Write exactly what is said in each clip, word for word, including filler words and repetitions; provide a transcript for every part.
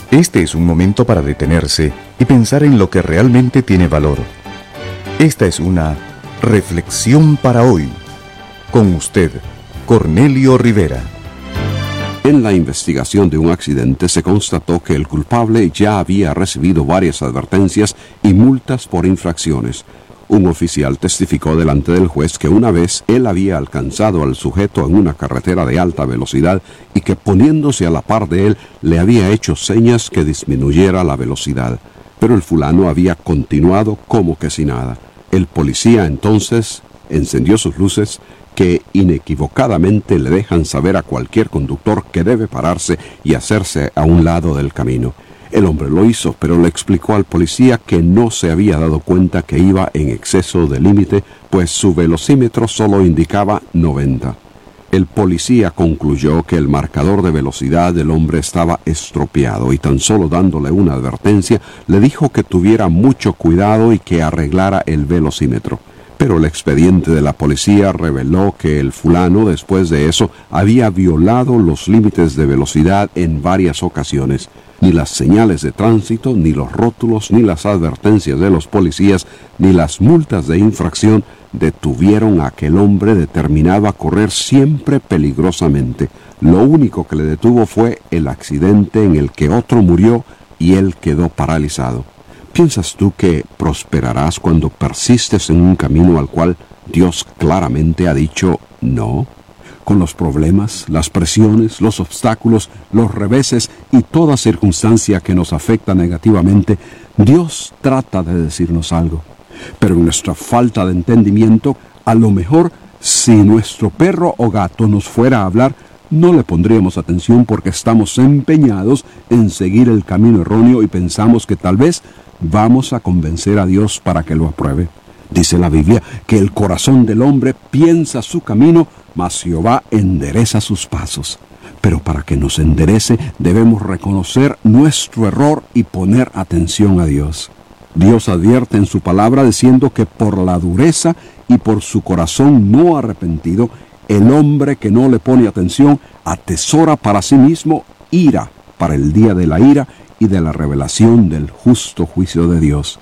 Este es un momento para detenerse y pensar en lo que realmente tiene valor. Esta es una reflexión para hoy. Con usted, Cornelio Rivera. En la investigación de un accidente se constató que el culpable ya había recibido varias advertencias y multas por infracciones. Un oficial testificó delante del juez que una vez él había alcanzado al sujeto en una carretera de alta velocidad y que poniéndose a la par de él le había hecho señas que disminuyera la velocidad. Pero el fulano había continuado como que sin nada. El policía entonces encendió sus luces que inequivocadamente le dejan saber a cualquier conductor que debe pararse y hacerse a un lado del camino. El hombre lo hizo, pero le explicó al policía que no se había dado cuenta que iba en exceso de límite, pues su velocímetro solo indicaba noventa. El policía concluyó que el marcador de velocidad del hombre estaba estropeado y tan solo dándole una advertencia, le dijo que tuviera mucho cuidado y que arreglara el velocímetro. Pero el expediente de la policía reveló que el fulano, después de eso, había violado los límites de velocidad en varias ocasiones. Ni las señales de tránsito, ni los rótulos, ni las advertencias de los policías, ni las multas de infracción detuvieron a aquel hombre determinado a correr siempre peligrosamente. Lo único que le detuvo fue el accidente en el que otro murió y él quedó paralizado. ¿Piensas tú que prosperarás cuando persistes en un camino al cual Dios claramente ha dicho no? Con los problemas, las presiones, los obstáculos, los reveses y toda circunstancia que nos afecta negativamente, Dios trata de decirnos algo. Pero en nuestra falta de entendimiento, a lo mejor, si nuestro perro o gato nos fuera a hablar, no le pondríamos atención porque estamos empeñados en seguir el camino erróneo y pensamos que tal vez vamos a convencer a Dios para que lo apruebe. Dice la Biblia que el corazón del hombre piensa su camino, mas Jehová endereza sus pasos. Pero para que nos enderece debemos reconocer nuestro error y poner atención a Dios. Dios advierte en su palabra diciendo que por la dureza y por su corazón no arrepentido, el hombre que no le pone atención atesora para sí mismo ira para el día de la ira y de la revelación del justo juicio de Dios.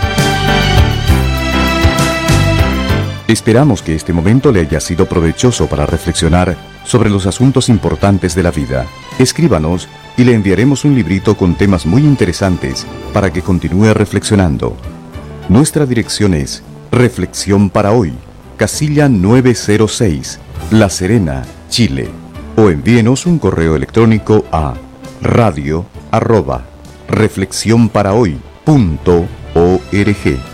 Esperamos que este momento le haya sido provechoso para reflexionar sobre los asuntos importantes de la vida. Escríbanos y le enviaremos un librito con temas muy interesantes para que continúe reflexionando. Nuestra dirección es Reflexión para Hoy, casilla nueve cero seis, La Serena, Chile. O envíenos un correo electrónico a radio arroba reflexión para hoy punto org.